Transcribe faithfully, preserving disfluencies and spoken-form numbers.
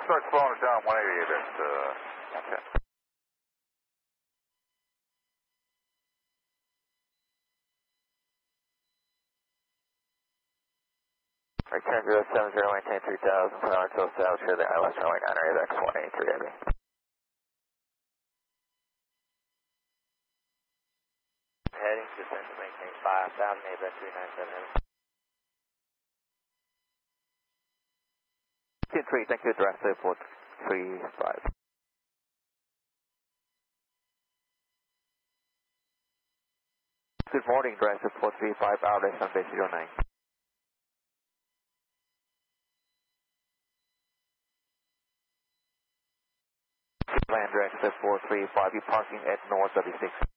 Start slowing it down, one eighty at, uh, okay. Return zero seven zero, maintain three thousand, for hour till south, share the I L S runway nine eight X one eighty-three, Heavy. Heading, descend to maintain five thousand, A B E C three nine seven, Heavy. Team three, thank you, direct airport three five. Good morning, direct airport three five, Outlet Sunday zero nine. Land direct airport three five, you parking at North W six.